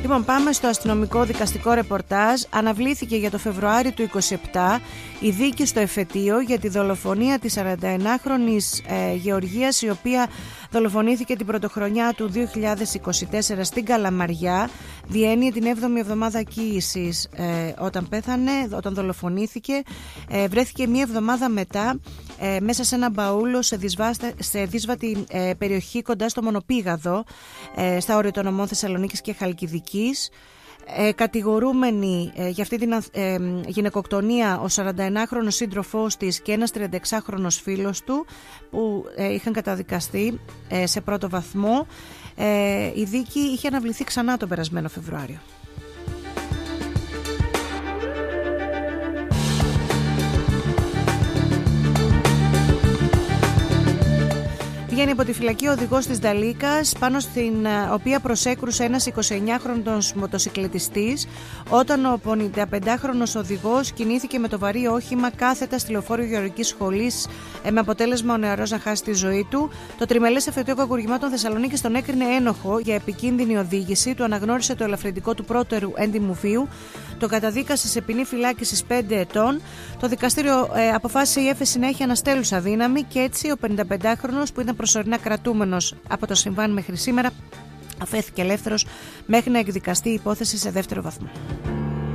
Λοιπόν, πάμε στο αστυνομικό δικαστικό ρεπορτάζ. Αναβλήθηκε για το Φεβρουάριο του 27 η δίκη στο εφετείο για τη δολοφονία της 49χρονης Γεωργίας, η οποία δολοφονήθηκε την πρωτοχρονιά του 2024 στην Καλαμαριά. Διένυε την 7η εβδομάδα κοίησης όταν πέθανε, όταν δολοφονήθηκε. Βρέθηκε μία εβδομάδα μετά μέσα σε ένα μπαούλο σε δύσβατη περιοχή κοντά στο Μονοπήγαδο, στα όρια των νομών Θεσσαλονίκης και Χαλκιδικής. Κατηγορούμενοι για αυτή την γυναικοκτονία ο 41χρονος σύντροφός της και ένας 36χρονος φίλος του, που είχαν καταδικαστεί σε πρώτο βαθμό. Η δίκη είχε αναβληθεί ξανά τον περασμένο Φεβρουάριο. Βγαίνει από τη φυλακή ο οδηγός της Νταλίκας, πάνω στην οποία προσέκρουσε ένας 29χρονος μοτοσικλετιστής, όταν ο 55χρονος οδηγός κινήθηκε με το βαρύ όχημα κάθετα στη λεωφόρο Γεωργικής Σχολής, με αποτέλεσμα ο νεαρός να χάσει τη ζωή του. Το τριμελές εφετείο κακουργημάτων Θεσσαλονίκης τον έκρινε ένοχο για επικίνδυνη οδήγηση, του αναγνώρισε το ελαφρυντικό του πρώτερου έντιμου βίου, τον καταδίκασε σε ποινή φυλάκισης 5 ετών. Το δικαστήριο αποφάσισε η έφεση να έχει αναστέλουσα δύναμη και έτσι ο 55χρονος, που ήταν προσωρινά κρατούμενος από το συμβάν μέχρι σήμερα, αφέθηκε ελεύθερος μέχρι να εκδικαστεί η υπόθεση σε δεύτερο βαθμό.